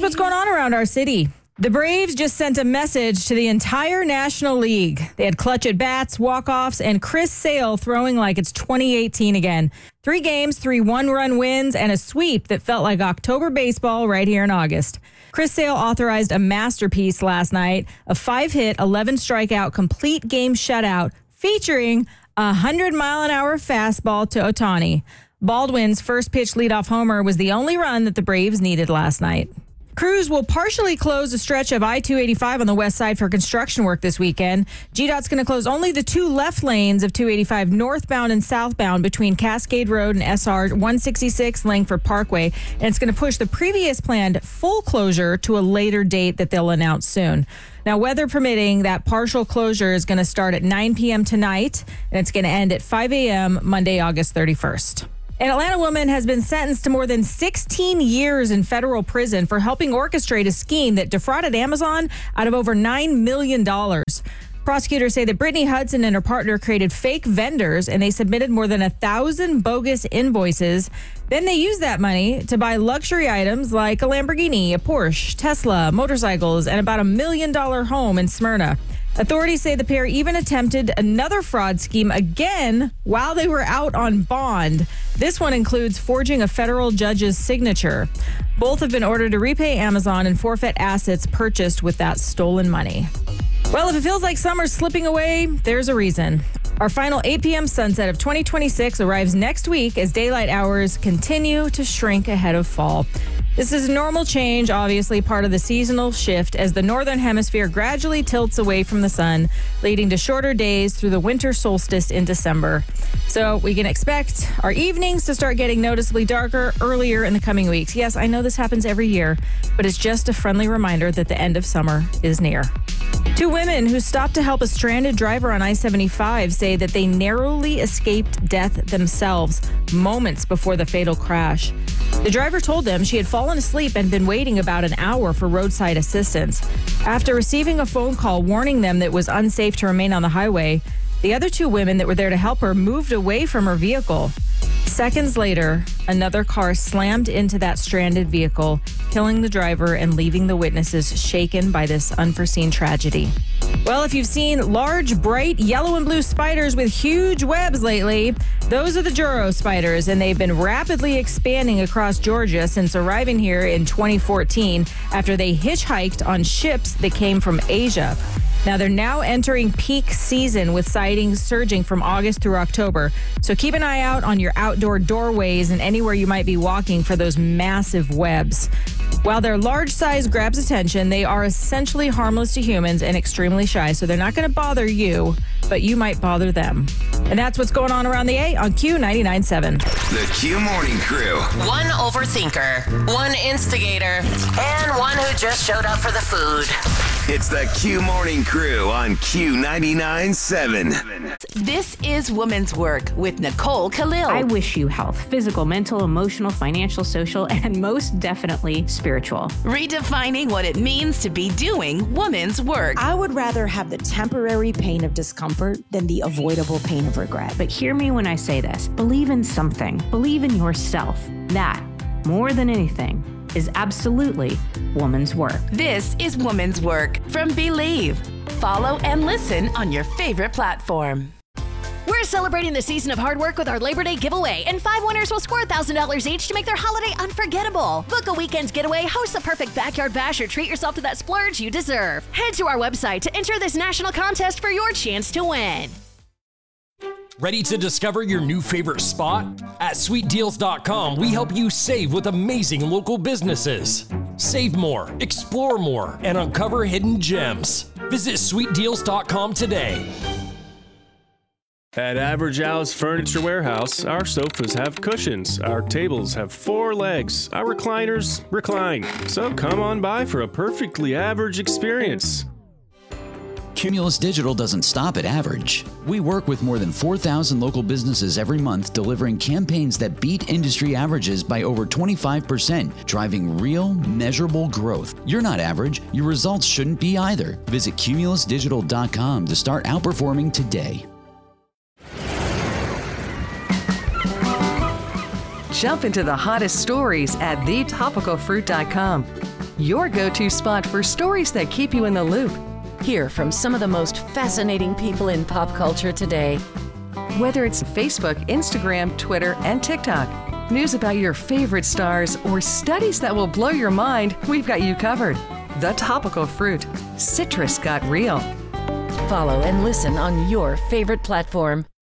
what's going on around our city. The Braves just sent a message to the entire National League. They had clutch at bats, walk-offs, and Chris Sale throwing like it's 2018 again. 3 games, 3 one-run wins, and a sweep that felt like October baseball right here in August. Chris Sale authorized a masterpiece last night, a 5-hit, 11-strikeout, complete game shutout featuring a 100-mile-an-hour fastball to Ohtani. Baldwin's first pitch leadoff homer was the only run that the Braves needed last night. Crews will partially close a stretch of I-285 on the west side for construction work this weekend. GDOT's going to close only the 2 left lanes of 285 northbound and southbound between Cascade Road and SR 166 Langford Parkway. And it's going to push the previous planned full closure to a later date that they'll announce soon. Now, weather permitting, that partial closure is going to start at 9 p.m. tonight, and it's going to end at 5 a.m. Monday, August 31st. An Atlanta woman has been sentenced to more than 16 years in federal prison for helping orchestrate a scheme that defrauded Amazon out of over $9 million. Prosecutors say that Brittany Hudson and her partner created fake vendors, and they submitted more than 1,000 bogus invoices. Then they used that money to buy luxury items like a Lamborghini, a Porsche, Tesla, motorcycles, and about $1 million home in Smyrna. Authorities say the pair even attempted another fraud scheme again while they were out on bond. This one includes forging a federal judge's signature. Both have been ordered to repay Amazon and forfeit assets purchased with that stolen money. Well, if it feels like summer's slipping away, there's a reason. Our final 8 p.m. sunset of 2026 arrives next week as daylight hours continue to shrink ahead of fall. This is a normal change, obviously part of the seasonal shift as the northern hemisphere gradually tilts away from the sun, leading to shorter days through the winter solstice in December. So we can expect our evenings to start getting noticeably darker earlier in the coming weeks. Yes, I know this happens every year, but it's just a friendly reminder that the end of summer is near. 2 women who stopped to help a stranded driver on I-75 say that they narrowly escaped death themselves moments before the fatal crash. The driver told them she had fallen asleep and been waiting about an hour for roadside assistance. After receiving a phone call warning them that it was unsafe to remain on the highway, the other 2 women that were there to help her moved away from her vehicle. Seconds later, another car slammed into that stranded vehicle, killing the driver and leaving the witnesses shaken by this unforeseen tragedy. Well, if you've seen large, bright yellow and blue spiders with huge webs lately, those are the Juro spiders, and they've been rapidly expanding across Georgia since arriving here in 2014 after they hitchhiked on ships that came from Asia. Now, they're now entering peak season with sightings surging from August through October. So keep an eye out on your outdoor doorways and anywhere you might be walking for those massive webs. While their large size grabs attention, they are essentially harmless to humans and extremely shy. So they're not going to bother you, but you might bother them. And that's what's going on around the A on Q99.7. The Q Morning Crew. One overthinker, one instigator, and one who just showed up for the food. It's the Q Morning Crew on Q99.7. This is Women's Work with Nicole Khalil. I wish you health, physical, mental, emotional, financial, social, and most definitely spiritual. Redefining what it means to be doing women's work. I would rather have the temporary pain of discomfort than the avoidable pain of regret. But hear me when I say this. Believe in something. Believe in yourself. That, more than anything, is absolutely woman's work. This is Women's Work from Believe. Follow and listen on your favorite platform. We're celebrating the season of hard work with our Labor Day giveaway, and 5 winners will score $1,000 each to make their holiday unforgettable. Book a weekend's getaway, host the perfect backyard bash, or treat yourself to that splurge you deserve. Head to our website to enter this national contest for your chance to win. Ready to discover your new favorite spot? At sweetdeals.com, we help you save with amazing local businesses. Save more, explore more, and uncover hidden gems. Visit sweetdeals.com today. At Average Al's Furniture Warehouse, our sofas have cushions, our tables have 4 legs, our recliners recline. So come on by for a perfectly average experience. Cumulus Digital doesn't stop at average. We work with more than 4,000 local businesses every month, delivering campaigns that beat industry averages by over 25%, driving real, measurable growth. You're not average. Your results shouldn't be either. Visit cumulusdigital.com to start outperforming today. Jump into the hottest stories at thetopicalfruit.com. your go-to spot for stories that keep you in the loop. Hear from some of the most fascinating people in pop culture today. Whether it's Facebook, Instagram, Twitter, and TikTok, news about your favorite stars, or studies that will blow your mind, we've got you covered. The Topical Fruit. Citrus got real. Follow and listen on your favorite platform.